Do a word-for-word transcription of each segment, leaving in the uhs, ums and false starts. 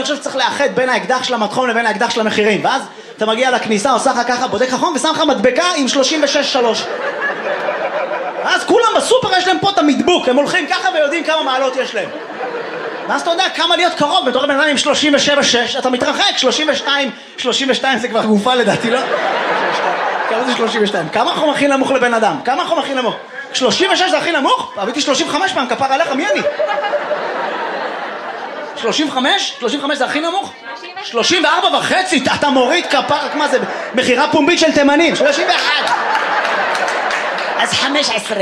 חושב שצריך לאחד בין האקדח של המתחום לבין האקדח של המחירים, ואז אתה מגיע לכניסה, עושה לך ככה, בודק לך חום ושם לך מדבקה עם שלושים ושש שלוש. אז כולם בסופר יש להם פה את המדבוק, הם הולכים ככה ויודעים כמה מעלות יש להם. ואז אתה יודע כמה להיות קרוב, בתור בן אדם עם שלושים ושבע שש, אתה מתרחק, שלושים ושתיים, שלושים ושתיים זה כבר גופה לדעתי, לא? כמה זה שלושים ושתיים? כמה חום הכי נמוך לבן אדם? כמה חום הכי נמוך? שלושים ושש זה הכי נמוך? אביתי שלושים וחמש פעם, כפר עליך, מי אני? שלושים וחמש? שלושים וחמש זה הכי נמוך? שלושים וארבע וחצי, אתה מוריד כפר, מה זה? מחירה פומבית של תימנים, שלושים ואחת. אז חמש עשרה.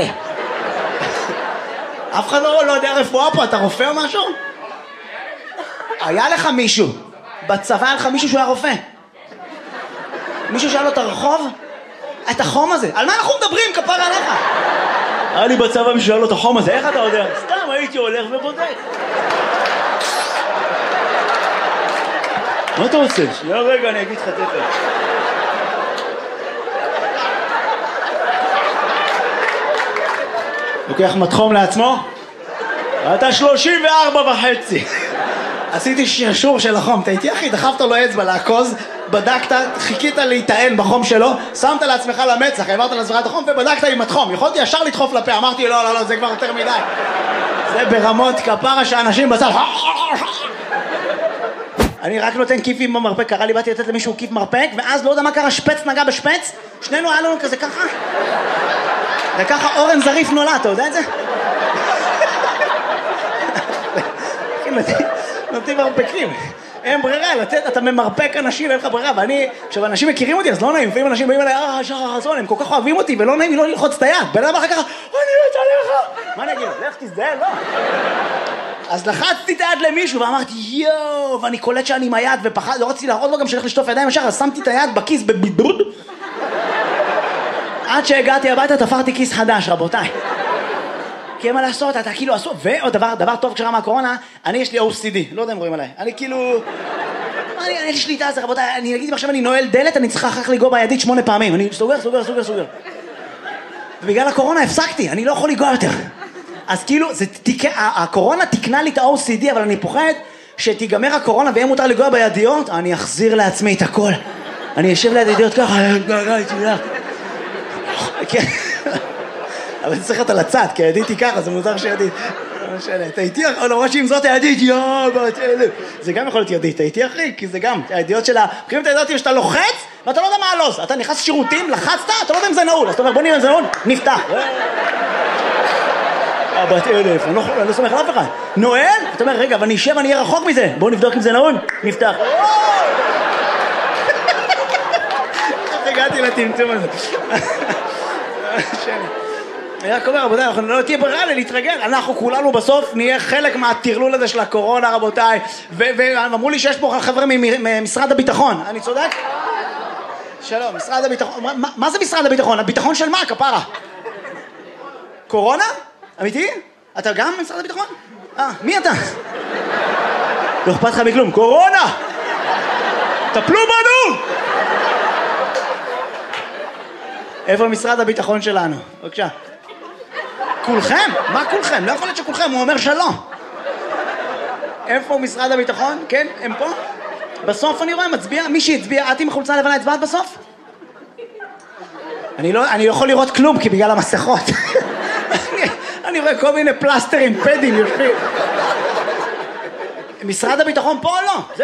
אף אחד לא, לא יודע רפואה פה, אתה רופא או משהו? היה לך מישהו, בצבא היה לך מישהו שהוא היה רופא. מישהו שאל לו את הרחוב? את החום הזה. על מה אנחנו מדברים, כפר עליך? היה לי בצבא מישהו שאל לו את החום הזה, איך אתה יודע? סתם הייתי הולך ובודק. מה אתה רוצה? שנייה רגע, אני אגיד לך תכף. לוקח מתחום לעצמו? אתה שלושים וארבע וחצי. עשיתי שרשור של החום, אתה איתי אחי, דחפת לו אצבע לעקוז, בדקת, חיכית להיטען בחום שלו, שמת לעצמך למצח, העברת לעצמך את החום ובדקת עם התחום. יכולתי ישר לדחוף לפה, אמרתי לא, לא, לא, זה כבר יותר מדי. זה ברמות כפרה שאנשים בצד. אני רק נותן כיפים במרפק, קרה לי, באתי לתת למישהו כיף מרפק, ואז לא יודע מה קרה, שפץ נגע בשפץ, שנינו היה לנו כזה ככה. וככה אורן זריף נולד, אתה יודע את זה? נותנים מרפקים, אין ברירה, לתת, אתה ממרפק אנשים, אין לך ברירה, ואני, עכשיו אנשים מכירים אותי, אז לא נעים, לפעמים אנשים באים אליי, אה, שחר חסון, הם כל כך אוהבים אותי, ולא נעים לי לא ללחוץ את היד, בן אדם אחר ככה, אני מת עליך, מה אני אגיד? לך תזדהה, לא. אז לחצתי את היד למישהו, ואמרתי, יואו, ואני קולט שאני עם היד, ופחד, לא רציתי להראות לו גם שלך לשטוף ידיים ישר, אז שמתי את היד בכיס בבידוד, עד שהגעתי הביתה, תפרתי כיס חדש, רבותיי. כי מה לעשות, אתה כאילו עשו, ועוד דבר, דבר טוב כשרה מהקורונה, אני יש לי או סי די, לא יודע אם רואים עליי, אני כאילו, אני, אני יש לי שליטה, אז רבותיי, אני אגיד עכשיו אני נועל דלת, אני צריכה אחר לגוע בידית שמונה פעמים, אני סוגר, סוגר, סוגר, סוגר. ובגלל הקורונה הפסקתי, אני לא יכול לגוע יותר. אז כאילו, זה תיק... הקורונה תקנה לי את ה-או סי די, אבל אני פוחד שתיגמר הקורונה ויהיה מותר לגוע בידיות, אני אחזיר לעצמי את הכל. אני אשב ליד ידיות ככה, כן. אבל צריך את על הצד, כי הידיתי ככה, זה מוזר שידית. לא משנה, אתה איתי, למרות שאם זאת הידית, יואו, זה גם יכול להיות ידית, אתה איתי אחי, כי זה גם, הידיעות שלה, בחירים את הידיעות שאתה לוחץ, ואתה לא יודע מה הלוז, אתה נכנס שירותים, לחצת, אתה לא יודע אם זה נעול, אז אתה אומר, בוא נראה אם זה נעול, נפתח. בת אלף, אני לא סומך על אף אחד. נועל, אתה אומר, רגע, אבל אני אשב, אני אהיה רחוק מזה, בוא נבדוק אם זה נעול, נפתח. איך הגעתי לטמטום הזה? אני רק אומר, רבותיי, אנחנו לא תהיה ברירה להתרגל, אנחנו כולנו בסוף נהיה חלק מהטרלול הזה של הקורונה, רבותיי, ואמרו לי שיש פה חברים ממשרד הביטחון, אני צודק? שלום, משרד הביטחון, מה זה משרד הביטחון? הביטחון של מה, כפרה? קורונה? אמיתי? אתה גם משרד הביטחון? אה, מי אתה? לא אכפת לך מכלום, קורונה! טפלו בנו! איפה משרד הביטחון שלנו? בבקשה. כולכם? מה כולכם? לא יכול להיות שכולכם, הוא אומר שלא. איפה משרד הביטחון? כן, הם פה? בסוף אני רואה, מצביע, מי שהצביע, את עם חולצה לבנה הצבעת בסוף? אני לא, אני לא יכול לראות כלום, כי בגלל המסכות. אני, אני רואה כל מיני פלסטרים, פדים, יושבים. משרד הביטחון פה או לא? זה...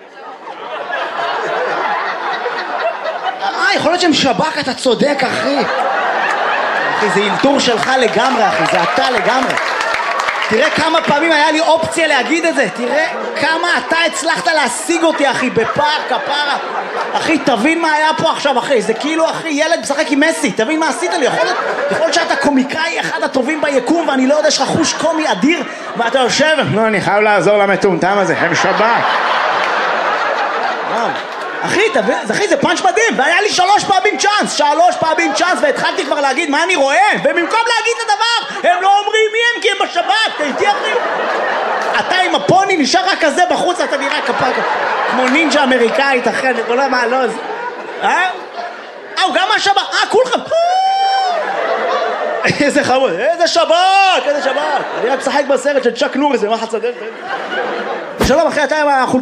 אה, יכול להיות שהם שב"כ, אתה צודק, אחי. אחי, זה אילתור שלך לגמרי, אחי, זה אתה לגמרי. תראה כמה פעמים היה לי אופציה להגיד את זה, תראה כמה אתה הצלחת להשיג אותי, אחי, בפער, כפרה. אחי, תבין מה היה פה עכשיו, אחי, זה כאילו, אחי, ילד משחק עם מסי, תבין מה עשית לי, יכול להיות, יכול להיות שאתה קומיקאי אחד הטובים ביקום, ואני לא יודע, יש לך חוש קומי אדיר, ואתה יושב, לא, אני חייב לעזור למטומטם הזה, הם שב"כ. אחי, תבין, אחי, זה פאנץ' מדהים, והיה לי שלוש פעמים צ'אנס, שלוש פעמים צ'אנס, והתחלתי כבר להגיד מה אני רואה, ובמקום להגיד את הדבר, הם לא אומרים מי הם, כי הם בשב"כ, תהייתי אחי. אתה עם הפוני נשאר רק כזה בחוץ, אתה נראה כפק, כמו נינג'ה אמריקאית, אחי, אני לא יודע מה, לא, זה... אה? אה, הוא גם מהשב"כ, אה, כולכם. איזה חמוד, איזה שב"כ, איזה שב"כ. אני רק משחק בסרט של צ'אק נוריס, ומה חצדל. שלום אחי, אתה עם החולצה.